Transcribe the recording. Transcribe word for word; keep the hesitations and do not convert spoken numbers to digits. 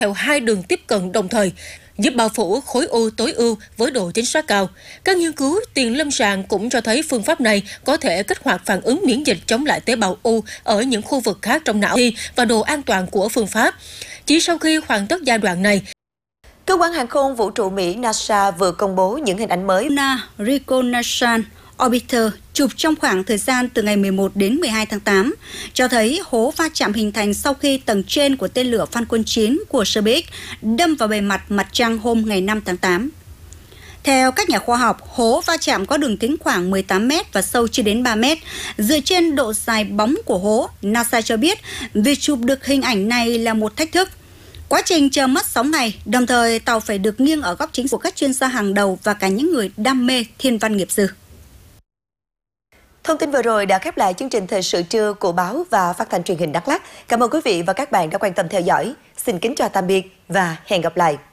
theo hai đường tiếp cận đồng thời, giúp bao phủ khối u tối ưu với độ chính xác cao. Các nghiên cứu tiền lâm sàng cũng cho thấy phương pháp này có thể kích hoạt phản ứng miễn dịch chống lại tế bào u ở những khu vực khác trong não và độ an toàn của phương pháp. Chỉ sau khi hoàn tất giai đoạn này, Cơ quan hàng không vũ trụ Mỹ NASA vừa công bố những hình ảnh mới Lunar Reconnaissance Orbiter chụp trong khoảng thời gian từ ngày mười một đến mười hai tháng tám, cho thấy hố va chạm hình thành sau khi tầng trên của tên lửa Falcon chín của SpaceX đâm vào bề mặt mặt trăng hôm ngày năm tháng tám. Theo các nhà khoa học, hố va chạm có đường kính khoảng mười tám mét và sâu chưa đến ba mét. Dựa trên độ dài bóng của hố, NASA cho biết việc chụp được hình ảnh này là một thách thức. Quá trình chờ mất sáu ngày, đồng thời tàu phải được nghiêng ở góc chính của các chuyên gia hàng đầu và cả những người đam mê thiên văn nghiệp dư. Thông tin vừa rồi đã khép lại chương trình thời sự trưa của báo và phát thanh truyền hình Đắk Lắk. Cảm ơn quý vị và các bạn đã quan tâm theo dõi. Xin kính chào tạm biệt và hẹn gặp lại.